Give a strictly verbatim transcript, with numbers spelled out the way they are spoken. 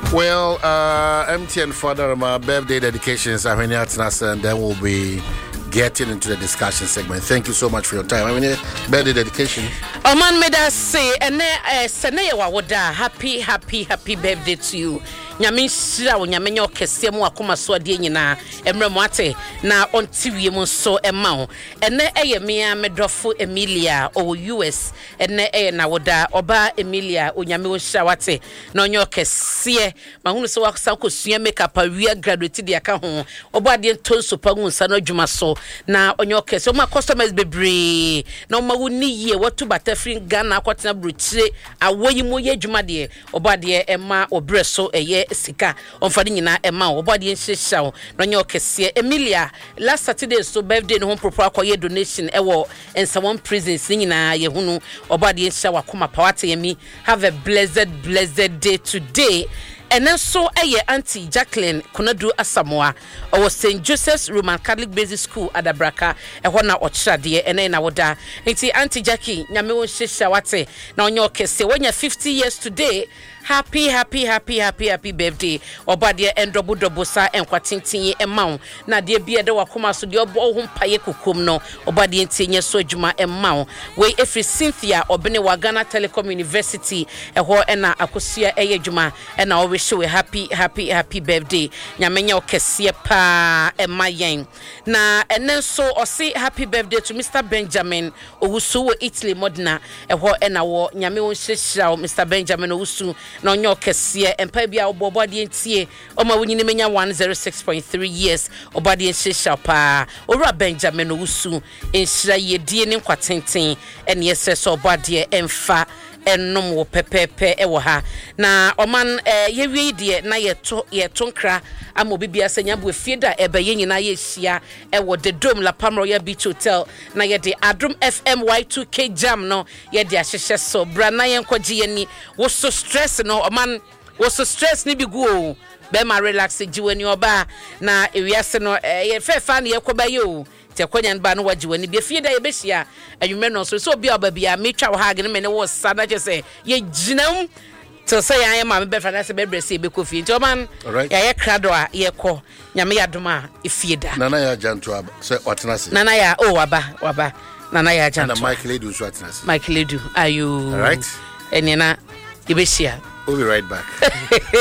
Well, uh, M T N further my birthday dedications, I mean, and then we'll be getting into the discussion segment. Thank you so much for your time. I mean, birthday dedication. Oh man, made us say, and then Senaya Wada, happy, happy, happy birthday to you. Nyame shira wo nyame nyo kese mu akoma so ade nyina emre mo ate na ontiwie mu so ema ho ene eye mea medofo Emilia o U S ene eye na woda oba Emilia onyame wo shira wate na onyo kese ma hunu so waksa kosua makeup awia graduate dia ka ho oba ade tonso pa hu nsa no adwuma so na onyo kese o ma customers bebre na o ma woni yie watu batafrin Ghana akwatena bruchire awoyi mu ye adwuma de oba de ema obre so eye sika onfade nyina ema obodi nhyehyia no nye okese Emilia last Saturday so birthday no home proper akoye donation ewo ensawon prisons nyina ye hunu obodi nhyehyia wakoma pawate yemi. Have a blessed blessed day today. And then so aye Auntie Jacqueline Konadu Asamoah or Saint Joseph's Roman Catholic Basic School Adabraka e ho na ochira de ene na woda enti Auntie Jackie nyame won hyehyia wate na onye okese wonya fifty years today. Happy, happy, happy, happy, happy birthday. Obade endobo dobo sa enkwatintin emaw. Na de bia de wakoma so de obo ho mpaye kokom no. Obade entinye so adwuma emaw. We efri Cynthia obene wa Ghana Telecom University eho ena akosua eye adwuma ena o wish we happy, happy, happy birthday. Nyamenya okese pa emayen. Na enen so o say happy birthday to Mister Benjamin Owusu wo Italy Modena eho ena wo nyame won hyehyia Mister Benjamin Owusu na onyo kese empa bia obobode entie o ma wonyine menya one oh six point three years obade enhyehya pa owura Benjamin Owusu enhyira yedie ne kwatenten ene yese so obade emfa ennom wo pepepe ewo ha na oman yewie de na yeto yeto nkra ama obibia sanya bu fieda ebeye nyina ye hia ewo the Dome La Palm Royal Beach Hotel na ye de Adrum F M Y two K jam no ye de ahyehye so bra na ye nkwaji ani wo so stress no oman wo so stress ni biguo be ma relax jiwani oba na ewiase no ye fefa na ye kobaye o tekonya ba no wajiwani be fieda ye behia anwumre no so so obi obabia metwa wo ha gene me ne wo sana je se ye ginam to say I am a befa na se bebre se be kofi nti oman ya ye krado a ye ko nyame ya doma efieda nana ya janto aba se watena se nana ya o waba waba nana ya janto na Michael Edu so watena se Michael Edu are you all right enina ibeshia we'll be right back.